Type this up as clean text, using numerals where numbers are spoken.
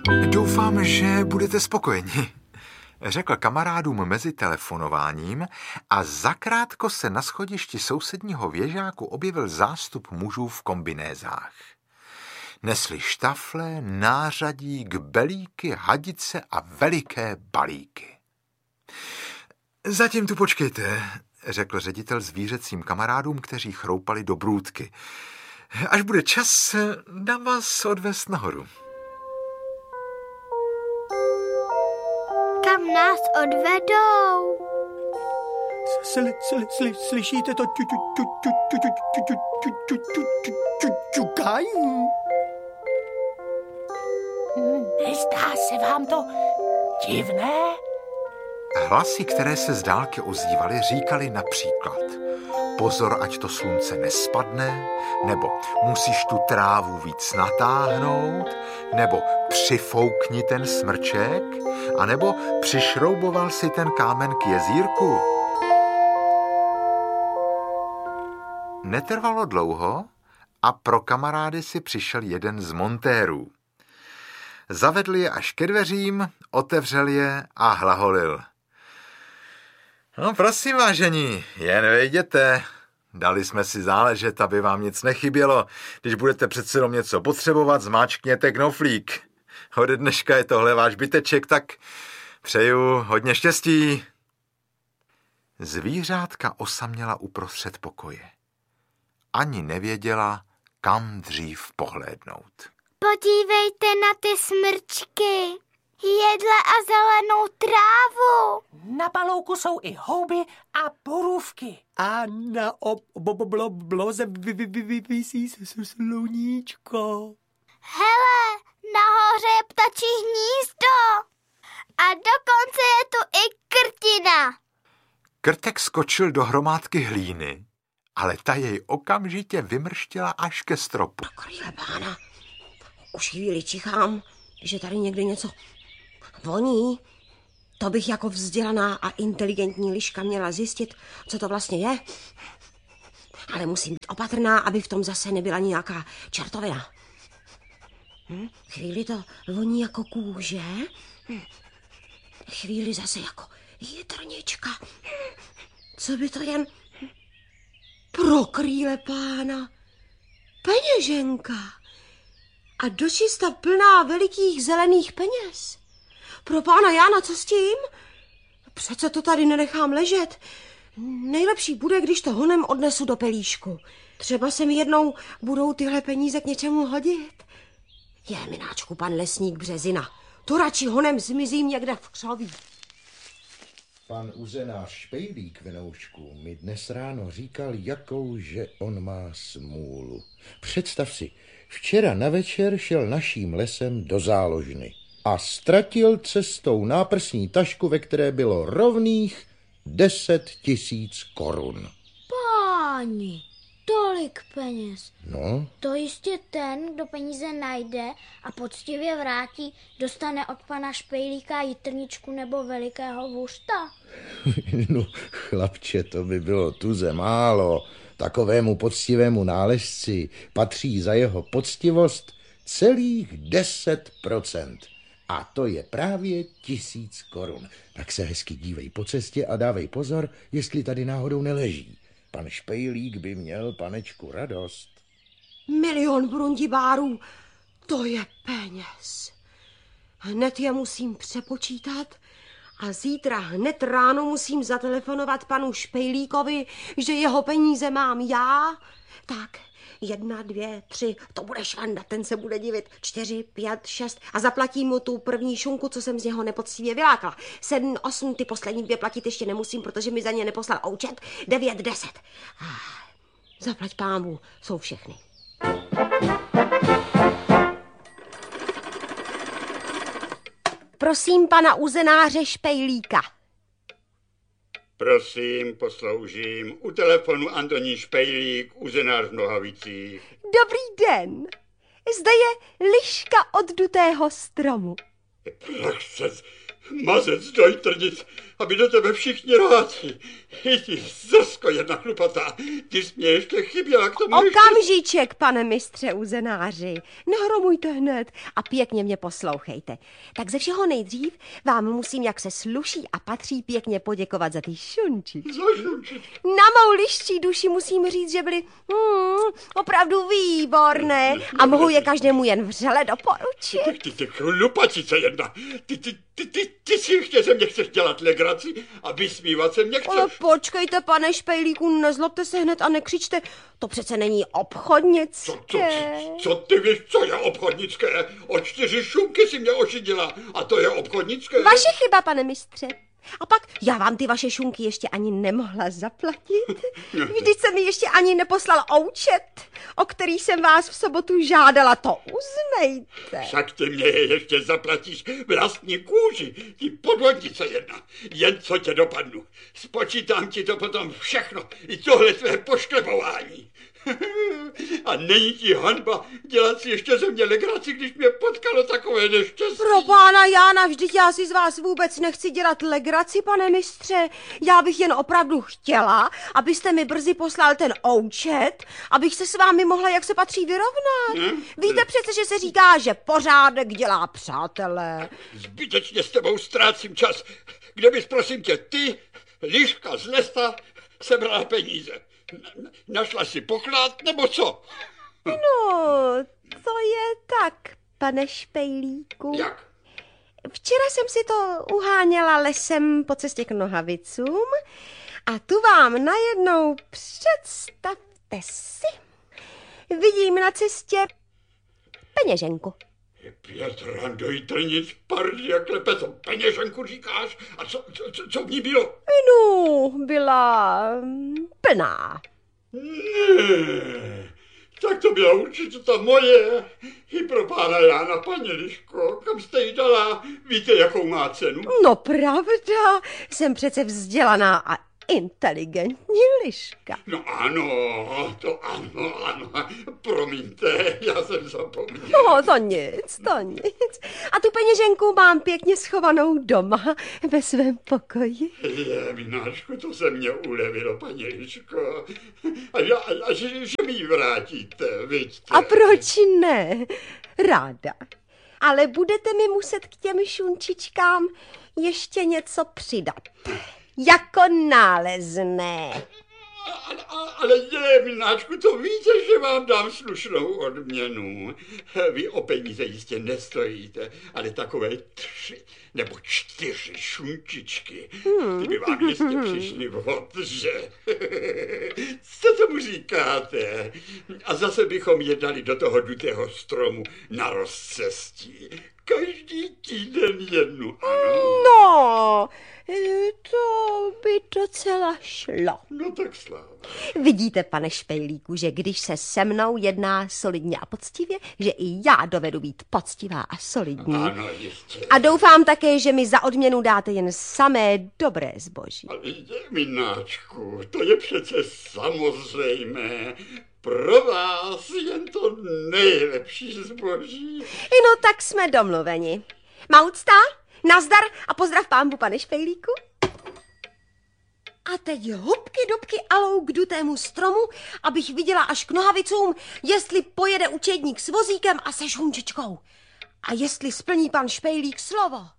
Doufám, že budete spokojeni, řekl kamarádům mezi telefonováním a zakrátko se na schodišti sousedního věžáku objevil zástup mužů v kombinézách. Nesli štafle, nářadí, kbelíky, hadice a veliké balíky. Zatím tu počkejte, řekl ředitel zvířecím kamarádům, kteří chroupali do brůdky. Až bude čas, dám vás odvést nahoru. Kam nás odvedou? Slyšíte to ťukání? Nezdá se vám to divné? Hlasy, které se z dálky ozývaly, říkaly například: pozor, ať to slunce nespadne, nebo musíš tu trávu víc natáhnout, nebo přifoukni ten smrček, anebo přišrouboval si ten kámen k jezírku. Netrvalo dlouho a pro kamarády si přišel jeden z montérů. Zavedl je až ke dveřím, otevřel je a hlaholil: No prosím, vážení, jen vejděte. Dali jsme si záležet, aby vám nic nechybělo. Když budete přece jenom něco potřebovat, zmáčkněte knoflík. Ode dneška je tohle váš byteček, tak přeju hodně štěstí. Zvířátka osaměla uprostřed pokoje. Ani nevěděla, kam dřív pohlédnout. Podívejte na ty smrčky. Jedle a zelenou trávu. Na palouku jsou i houby a borůvky. A na obloze visí sluníčko. Hele, nahoře je ptačí hnízdo. A dokonce je tu i krtina. Krtek skočil do hromádky hlíny, ale ta jej okamžitě vymrštila až ke stropu. Krýle pána, už chvíli čichám, že tady někde něco voní. To bych jako vzdělaná a inteligentní liška měla zjistit, co to vlastně je. Ale musím být opatrná, aby v tom zase nebyla nějaká čertovina. Chvíli to voní jako kůže, chvíli zase jako jitrnička. Co by to jen pro krýle pána? Peněženka. A dočista plná velikých zelených peněz. Pro pána Jána, co s tím? Přece to tady nenechám ležet. Nejlepší bude, když to honem odnesu do pelíšku. Třeba se mi jednou budou tyhle peníze k něčemu hodit. Je, mináčku, pan lesník Březina. To radši honem zmizím někde v křoví. Pan uzenář Špejlík, Venoušku, mi dnes ráno říkal, jakou, že on má smůlu. Představ si, včera na večer šel naším lesem do záložny a ztratil cestou náprsní tašku, ve které bylo rovných 10 000 korun. Páni, tolik peněz. No? To jistě ten, kdo peníze najde a poctivě vrátí, dostane od pana Špejlíka jitrničku nebo velikého vůřta. No, chlapče, to by bylo tuze málo. Takovému poctivému nálezci patří za jeho poctivost celých 10%. A to je právě 1000 korun. Tak se hezky dívej po cestě a dávej pozor, jestli tady náhodou neleží. Pan Špejlík by měl, panečku, radost. 1 000 000 brundibárů, to je peněz. Hned je musím přepočítat a zítra hned ráno musím zatelefonovat panu Špejlíkovi, že jeho peníze mám já. Tak, 1, 2, 3, to bude švanda, ten se bude divit. 4, 5, 6 a zaplatím mu tu první šunku, co jsem z něho nepoctivě vylákala. 7, 8, ty poslední 2 platit ještě nemusím, protože mi za ně neposlal účet. 9, 10. Zaplať pámu, jsou všechny. Prosím pana uzenáře Špejlíka. Prosím, posloužím. U telefonu Antonín Špejlík, uzenář v Nohavicích. Dobrý den. Zde je liška od dutého stromu. Mazec do Jtrnic, aby do tebe všichni rádi. I ty zrsko jedna chlupatá, ty jsi mě ještě chyběla k tomu. Okamžíček, pane mistře uzenáři. Nehromujte hned a pěkně mě poslouchejte. Tak ze všeho nejdřív vám musím, jak se sluší a patří, pěkně poděkovat za ty šunčičky. Za šunčičky. Na mou liščí duši musím říct, že byly opravdu výborné a mohu je každému jen vřele doporučit. Ty chlupačice jedna, ty si ještě ze mě chceš dělat legraci a vysmívat se mě chceš. Ale počkejte, pane Špejlíku, nezlobte se hned a nekřičte, to přece není obchodnické. Co ty víš, co je obchodnické? O 4 šunky si mě ošidila a to je obchodnické. Vaše chyba, pane mistře. A pak já vám ty vaše šunky ještě ani nemohla zaplatit. Vždyť se mi ještě ani neposlal účet, o který jsem vás v sobotu žádala, to uznejte. Však ty mě ještě zaplatíš vlastní kůži, ty podvodnice jedna. Jen co tě dopadnu. Spočítám ti to potom všechno, i tohle tvé pošklebování. A není ti hanba dělat si ještě ze mě legraci, když mě potkalo takové neštěstí. Pro pána Jána, vždyť já si z vás vůbec nechci dělat legraci, pane mistře. Já bych jen opravdu chtěla, abyste mi brzy poslal ten účet, abych se s vámi mohla, jak se patří, vyrovnat. Víte přece, že se říká, že pořádek dělá přátelé. Zbytečně s tebou ztrácím čas. Kde bys, prosím tě, ty, liška z lesa, sebrala peníze? Našla si poklad, nebo co? No, to je tak, pane Špejlíku. Jak? Včera jsem si to uháněla lesem po cestě k Nohavicům a tu vám najednou, představte si, vidím na cestě peněženku. 5 ran do Jtrnic, pardi a klepeto, peněženku říkáš? A co v ní bylo? No, byla plná. Ne, tak to byla určitě ta moje. I pro pána Jána, paní Liško, kam jste jí dala? Víte, jakou má cenu? No pravda, jsem přece vzdělaná a inteligentní liška. No ano, to ano, promiňte, já jsem zapomněl. No, to nic. A tu peněženku mám pěkně schovanou doma ve svém pokoji. Mináčku, to se mě ulevilo, paní Liško. A že mi ji vrátíte, vidíte. A proč ne? Ráda. Ale budete mi muset k těm šunčičkám ještě něco přidat. Jako nálezné. Ale mináčku, to víte, že vám dám slušnou odměnu. Vy o peníze jistě nestojíte, ale takové 3 nebo 4 šunčičky, ty by vám jistě přišly vhod, že? Co tomu říkáte? A zase bychom je dali do toho dutého stromu na rozcestí. Každý týden jednu, ano. No, to by docela šlo. No tak sláva. Vidíte, pane Špejlíku, že když se se mnou jedná solidně a poctivě, že i já dovedu být poctivá a solidní. Ano, jistě. A doufám také, že mi za odměnu dáte jen samé dobré zboží. Ale mináčku, to je přece samozřejmé. Pro vás jen to nejlepší zboží. No tak jsme domluveni. Maucta, nazdar a pozdrav pánbu, pane Špejlíku. A teď hubky dubky alou k dutému stromu, abych viděla až k Nohavicům, jestli pojede učedník s vozíkem a se šunčičkou. A jestli splní pan Špejlík slovo.